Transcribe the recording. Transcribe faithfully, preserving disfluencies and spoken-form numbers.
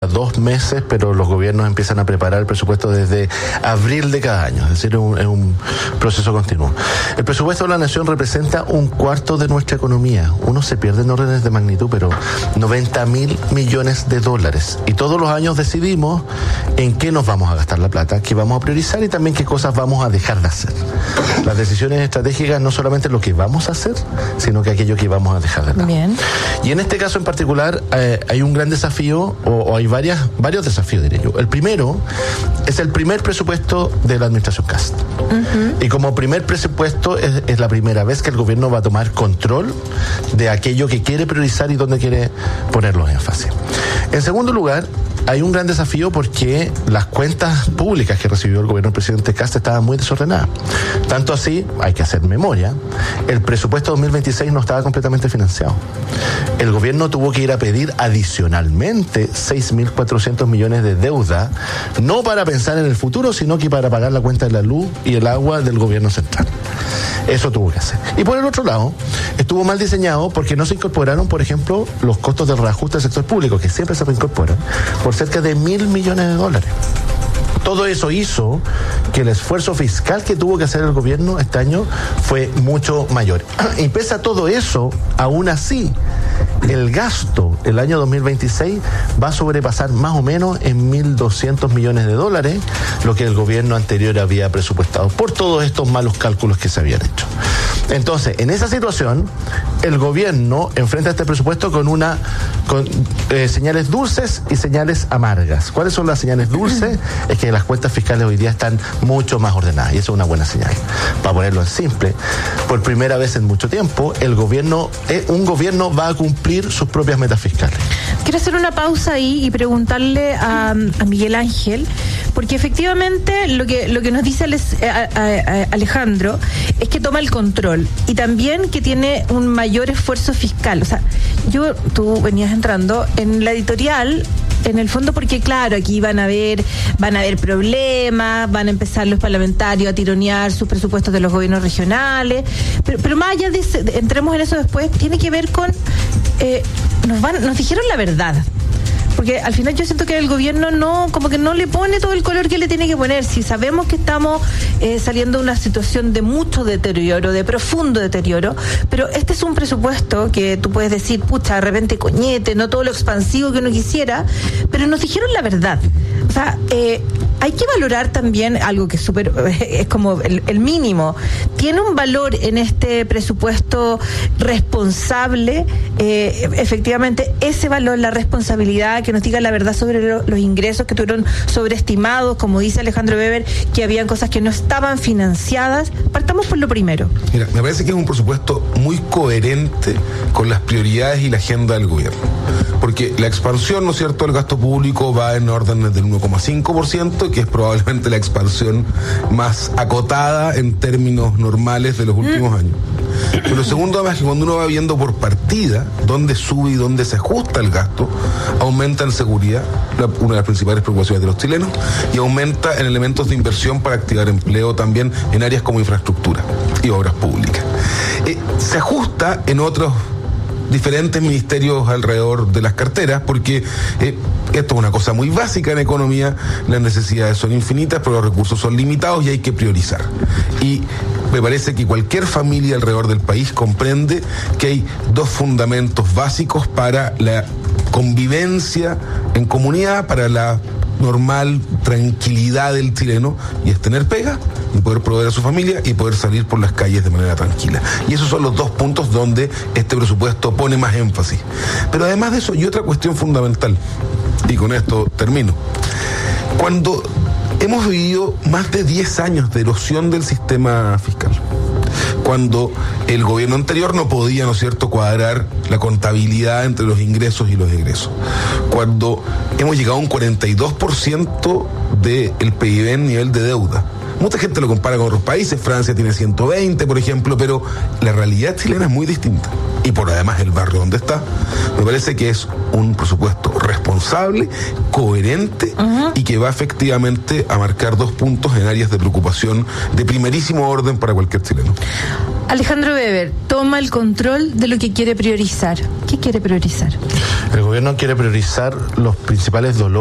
dos meses, pero los gobiernos empiezan a preparar el presupuesto desde abril de cada año, es decir, es un, es un proceso continuo. El presupuesto de la nación representa un cuarto de nuestra economía. Uno se pierde en órdenes de magnitud, pero noventa mil millones de dólares. Y todos los años decidimos en qué nos vamos a gastar la plata, qué vamos a priorizar y también qué cosas vamos a dejar de hacer. Las decisiones estratégicas no solamente lo que vamos a hacer, sino que aquello que vamos a dejar de lado. Bien. Y en este caso en particular eh, hay un gran desafío, o, o hay varias, varios desafíos, diría yo. El primero es el primer presupuesto de la administración Kast. Uh-huh. Y como primer presupuesto es, es la primera vez que el gobierno va a tomar control de aquello que quiere priorizar y dónde quiere poner los énfasis. En segundo lugar, hay un gran desafío porque las cuentas públicas que recibió el gobierno del presidente Kast estaban muy desordenadas. Tanto así, hay que hacer memoria, el presupuesto dos mil veintiséis no estaba completamente financiado. El gobierno tuvo que ir a pedir adicionalmente seis mil cuatrocientos millones de deuda, no para pensar en el futuro, sino que para pagar la cuenta de la luz y el agua del gobierno central. Eso tuvo que hacer. Y por el otro lado, estuvo mal diseñado porque no se incorporaron, por ejemplo, los costos del reajuste del sector público, que siempre se reincorporan, por cerca de mil millones de dólares. Todo eso hizo que el esfuerzo fiscal que tuvo que hacer el gobierno este año fue mucho mayor. Y pese a todo eso, aún así, el gasto el año dos mil veintiséis va a sobrepasar más o menos en mil doscientos millones de dólares lo que el gobierno anterior había presupuestado por todos estos malos cálculos que se habían hecho. Entonces, en esa situación, el gobierno enfrenta este presupuesto con una con eh, señales dulces y señales amargas. ¿Cuáles son las señales dulces? Es que las cuentas fiscales hoy día están mucho más ordenadas y eso es una buena señal. Para ponerlo en simple, por primera vez en mucho tiempo, el gobierno, eh, un gobierno va a cumplir sus propias metas fiscales. Quiero hacer una pausa ahí y preguntarle a, a Miguel Ángel, porque efectivamente lo que lo que nos dice Alejandro es que toma el control y también que tiene un mayor esfuerzo fiscal. O sea, yo, tú venías entrando en la editorial, en el fondo porque claro, aquí van a haber, van a haber problemas, van a empezar los parlamentarios a tironear sus presupuestos de los gobiernos regionales, pero, pero más allá de, ese, de entremos en eso después, tiene que ver con eh, nos van, nos dijeron la verdad. Porque al final yo siento que el gobierno no, como que no le pone todo el color que le tiene que poner. Si sabemos que estamos eh, saliendo de una situación de mucho deterioro, de profundo deterioro, pero este es un presupuesto que tú puedes decir, pucha, de repente coñete, no todo lo expansivo que uno quisiera, pero nos dijeron la verdad. O sea, eh, hay que valorar también algo que es súper, es como el, el mínimo. Tiene un valor en este presupuesto responsable, eh, efectivamente, ese valor, la responsabilidad, que nos diga la verdad sobre lo, los ingresos que tuvieron sobreestimados, como dice Alejandro Weber, que habían cosas que no estaban financiadas. Partamos por lo primero. Mira, me parece que es un presupuesto muy coherente con las prioridades y la agenda del gobierno. Porque la expansión, ¿no es cierto?, del gasto público va en órdenes del uno coma cinco por ciento, que es probablemente la expansión más acotada en términos normales de los últimos años. Pero segundo, además, que cuando uno va viendo por partida dónde sube y dónde se ajusta el gasto, aumenta en seguridad, la, una de las principales preocupaciones de los chilenos, y aumenta en elementos de inversión para activar empleo también en áreas como infraestructura y obras públicas. Eh, se ajusta en otros diferentes ministerios alrededor de las carteras, porque eh, esto es una cosa muy básica en economía, las necesidades son infinitas, pero los recursos son limitados y hay que priorizar. Y me parece que cualquier familia alrededor del país comprende que hay dos fundamentos básicos para la convivencia en comunidad, para la normal tranquilidad del chileno, y es tener pega y poder proveer a su familia y poder salir por las calles de manera tranquila. Y esos son los dos puntos donde este presupuesto pone más énfasis. Pero además de eso, y otra cuestión fundamental, y con esto termino. Cuando hemos vivido más de diez años de erosión del sistema fiscal, cuando el gobierno anterior no podía, ¿no es cierto?, cuadrar la contabilidad entre los ingresos y los egresos, cuando hemos llegado a un cuarenta y dos por ciento del P I B en nivel de deuda. Mucha gente lo compara con otros países, Francia tiene ciento veinte, por ejemplo, pero la realidad chilena es muy distinta. Y por además el barrio donde está, me parece que es un presupuesto responsable, coherente, uh-huh, y que va efectivamente a marcar dos puntos en áreas de preocupación de primerísimo orden para cualquier chileno. Alejandro Weber toma el control de lo que quiere priorizar. ¿Qué quiere priorizar? El gobierno quiere priorizar los principales dolores